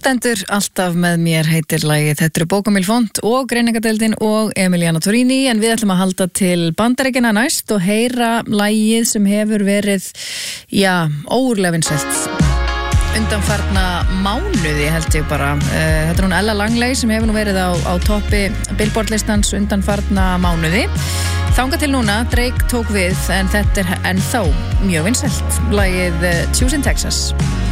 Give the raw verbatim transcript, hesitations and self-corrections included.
stendur alltaf með mér heitir lagið. Þetta eru Bókamil Font og Greiningadeildin og Emiliana Torini, en við ætlum að halda til Bandaríkjanna næst og heyra lagið sem hefur verið, já, ógurlega vinsælt undanfarna mánuði held ég bara. Þetta er hún Ella Langley sem hefur nú verið á, á toppi Billboard-listans undanfarna mánuði. Þangað til núna, Drake tók við, en þetta er ennþá mjög vinsælt. Lagið Choosing Texas.